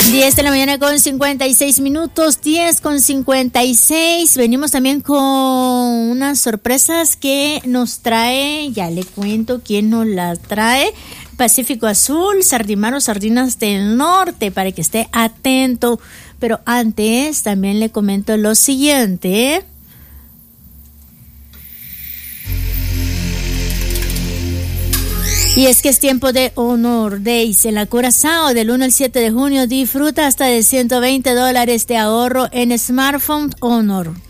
10 de la mañana con 56 minutos, 10 con 56. Venimos también con unas sorpresas que nos trae, ya le cuento quién nos las trae. Pacífico Azul, Sardimar Sardinas del Norte, para que esté atento. Pero antes también le comento lo siguiente. Y es que es tiempo de Honor Days en la Curazao. Del 1 al 7 de junio disfruta hasta de $120 de ahorro en smartphone Honor.